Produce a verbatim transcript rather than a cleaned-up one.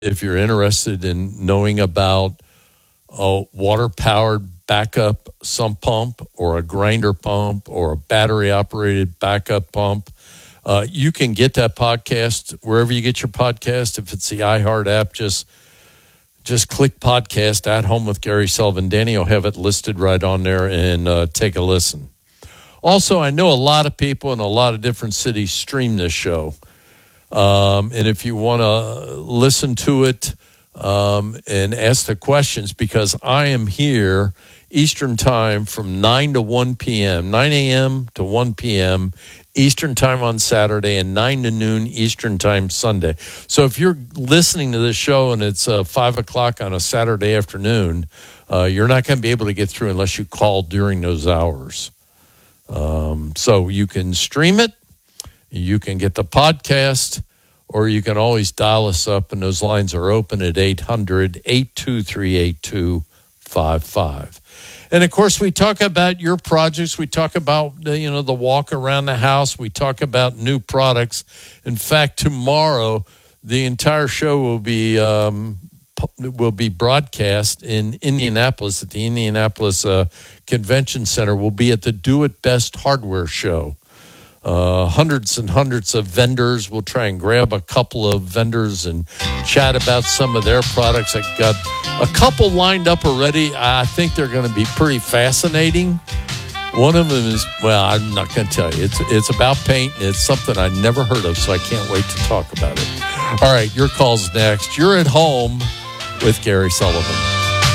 if you're interested in knowing about a water-powered backup sump pump or a grinder pump or a battery-operated backup pump, uh, you can get that podcast wherever you get your podcast. If it's the iHeart app, just just click podcast at Home with Gary Sullivan. Danny will have it listed right on there, and uh, take a listen. Also, I know a lot of people in a lot of different cities stream this show. Um, and if you want to listen to it um, and ask the questions, because I am here Eastern time from nine to one p.m., nine a.m. to one p.m. Eastern time on Saturday, and nine to noon Eastern time Sunday. So if you're listening to this show and it's uh, five o'clock on a Saturday afternoon, uh, you're not going to be able to get through unless you call during those hours. Um, so you can stream it, you can get the podcast, or you can always dial us up, and those lines are open at eight hundred, eight two three, eight two five five. And, of course, we talk about your projects. We talk about, you know, the walk around the house. We talk about new products. In fact, tomorrow, the entire show will be um, will be broadcast in Indianapolis at the Indianapolis uh, Convention Center. We'll be at the Do It Best Hardware Show. Uh, hundreds and hundreds of vendors. We'll try and grab a couple of vendors and chat about some of their products. I've got a couple lined up already. I think they're going to be pretty fascinating. One of them is, well, I'm not going to tell you. It's it's about paint. It's something I never heard of, so I can't wait to talk about it. All right, your call's next. You're at home with Gary Sullivan.